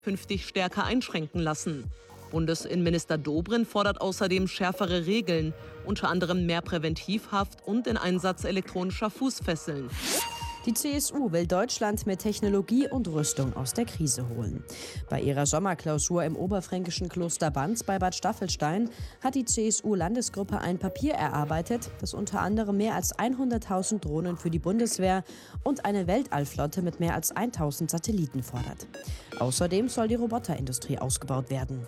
künftig stärker einschränken lassen. Bundesinnenminister Dobrindt fordert außerdem schärfere Regeln, unter anderem mehr Präventivhaft und den Einsatz elektronischer Fußfesseln. Die CSU will Deutschland mit Technologie und Rüstung aus der Krise holen. Bei ihrer Sommerklausur im oberfränkischen Kloster Banz bei Bad Staffelstein hat die CSU-Landesgruppe ein Papier erarbeitet, das unter anderem mehr als 100.000 Drohnen für die Bundeswehr und eine Weltallflotte mit mehr als 1.000 Satelliten fordert. Außerdem soll die Roboterindustrie ausgebaut werden.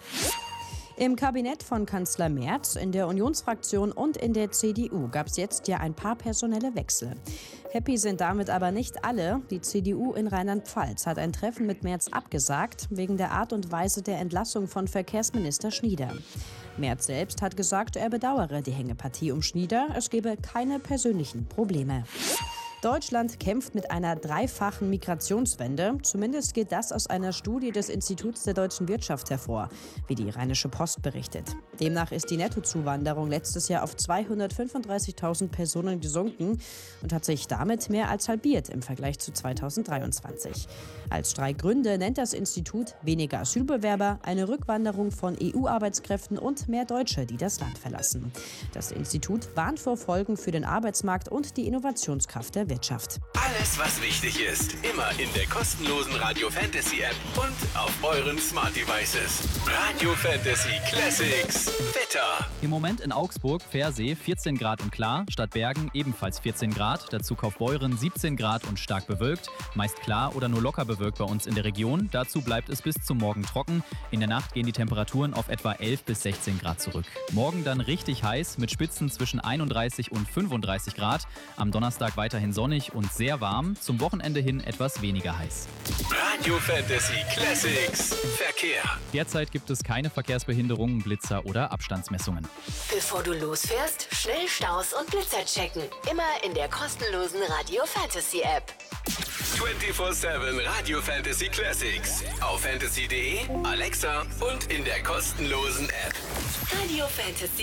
Im Kabinett von Kanzler Merz, in der Unionsfraktion und in der CDU gab es jetzt ja ein paar personelle Wechsel. Happy sind damit aber nicht alle. Die CDU in Rheinland-Pfalz hat ein Treffen mit Merz abgesagt, wegen der Art und Weise der Entlassung von Verkehrsminister Schnieder. Merz selbst hat gesagt, er bedauere die Hängepartie um Schnieder. Es gebe keine persönlichen Probleme. Deutschland kämpft mit einer dreifachen Migrationswende. Zumindest geht das aus einer Studie des Instituts der deutschen Wirtschaft hervor, wie die Rheinische Post berichtet. Demnach ist die Nettozuwanderung letztes Jahr auf 235.000 Personen gesunken und hat sich damit mehr als halbiert im Vergleich zu 2023. Als 3 Gründe nennt das Institut weniger Asylbewerber, eine Rückwanderung von EU-Arbeitskräften und mehr Deutsche, die das Land verlassen. Das Institut warnt vor Folgen für den Arbeitsmarkt und die Innovationskraft der Wirtschaft. Alles, was wichtig ist, immer in der kostenlosen Radio Fantasy App und auf euren Smart Devices. Radio Fantasy Classics. Wetter. Im Moment in Augsburg, Pfersee 14 Grad und klar, Stadtbergen ebenfalls 14 Grad, dazu Kaufbeuren 17 Grad und stark bewölkt, meist klar oder nur locker bewölkt bei uns in der Region. Dazu bleibt es bis zum Morgen trocken. In der Nacht gehen die Temperaturen auf etwa 11 bis 16 Grad zurück. Morgen dann richtig heiß mit Spitzen zwischen 31 und 35 Grad. Am Donnerstag weiterhin sonnig und sehr warm, zum Wochenende hin etwas weniger heiß. Radio Fantasy Classics. Verkehr. Derzeit gibt es keine Verkehrsbehinderungen, Blitzer oder Abstandsmessungen. Bevor du losfährst, schnell Staus und Blitzer checken. Immer in der kostenlosen Radio Fantasy App. 24/7 Radio Fantasy Classics. Auf fantasy.de, Alexa und in der kostenlosen App. Radio Fantasy.